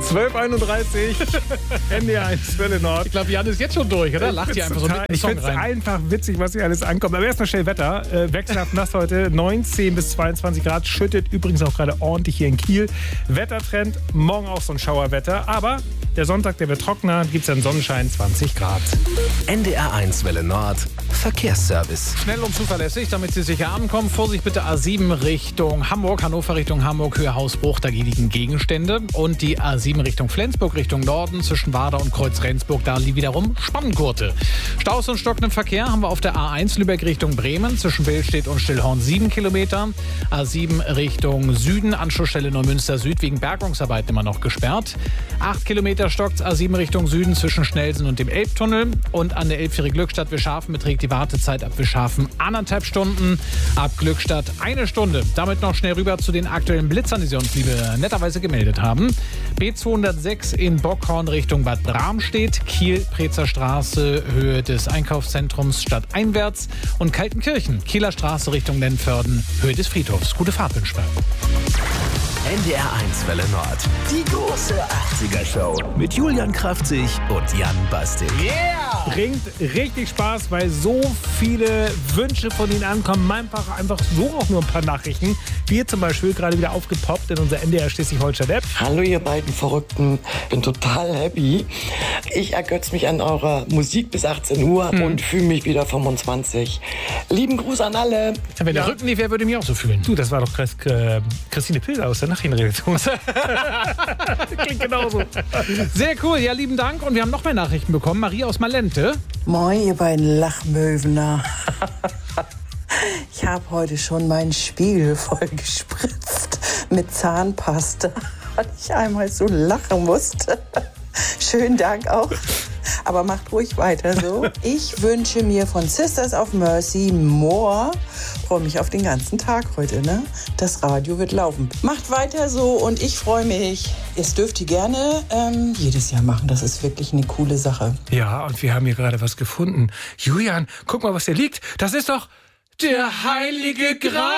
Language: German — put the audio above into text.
12:31 NDR1 Welle Nord. Ich glaube, Jan ist jetzt schon durch, oder? Lacht ihr einfach so mit Ich finde es einfach witzig, was hier alles ankommt. Aber erstmal schnell Wetter. Wechselhaft nass heute, 19 bis 22 Grad. Schüttet übrigens auch gerade ordentlich hier in Kiel. Wettertrend, morgen auch so ein Schauerwetter. Aber der Sonntag, der wird trockener. Gibt es dann Sonnenschein, 20 Grad. NDR1 Welle Nord. Verkehrsservice. Schnell und zuverlässig, damit Sie sicher ankommen. Vorsicht bitte A7 Richtung Hamburg, Hannover Richtung Hamburg, Höhe Hausbruch, da liegen Gegenstände. Und die A7 Richtung Flensburg, Richtung Norden, zwischen Warder und Kreuz Rendsburg, da liegt wiederum Spanngurte. Staus und stockenden Verkehr haben wir auf der A1 Lübeck Richtung Bremen, zwischen Billstedt und Stillhorn 7 Kilometer. A7 Richtung Süden, Anschlussstelle Neumünster Süd, wegen Bergungsarbeiten immer noch gesperrt. 8 Kilometer stockt A7 Richtung Süden, zwischen Schnellsen und dem Elbtunnel. Und an der Elbfähre Glückstadt-Wischhafen beträgt die Wartezeit ab Wischhafen 1,5 Stunden, ab Glückstadt 1 Stunde. Damit noch schnell rüber zu den aktuellen Blitzern, die Sie uns netterweise gemeldet haben. B206 in Bockhorn Richtung Bad Bramstedt, Kiel-Prezer Straße, Höhe des Einkaufszentrums stadteinwärts und Kaltenkirchen, Kieler Straße Richtung Lennförden, Höhe des Friedhofs. Gute Fahrt wünschen wir. NDR1 Welle Nord. Die große 80er-Show mit Julian Kraftzig und Jan Bastik. Yeah! Bringt richtig Spaß, weil so viele Wünsche von Ihnen ankommen. Einfach so auch nur ein paar Nachrichten. Wir zum Beispiel gerade wieder aufgepoppt in unser NDR Schleswig-Holstein-App. Hallo ihr beiden Verrückten, bin total happy. Ich ergötze mich an eurer Musik bis 18 Uhr und fühle mich wieder 25. Lieben Gruß an alle. Wenn der Rücken nicht wäre, würde ich mich auch so fühlen. Du, das war doch Christine Pilger aus der Nachrichtenredaktion. Klingt genauso. Sehr cool, ja, lieben Dank. Und wir haben noch mehr Nachrichten bekommen. Maria aus Malente. Moin, ihr beiden Lachmöwener. Ich habe heute schon meinen Spiegel voll gespritzt mit Zahnpasta, weil ich einmal so lachen musste. Schönen Dank auch. Aber macht ruhig weiter so. Ich wünsche mir von Sisters of Mercy more. Freue mich auf den ganzen Tag heute, ne? Das Radio wird laufen. Macht weiter so und ich freue mich. Das dürft ihr gerne jedes Jahr machen. Das ist wirklich eine coole Sache. Ja, und wir haben hier gerade was gefunden. Julian, guck mal, was hier liegt. Das ist doch der Heilige Gral.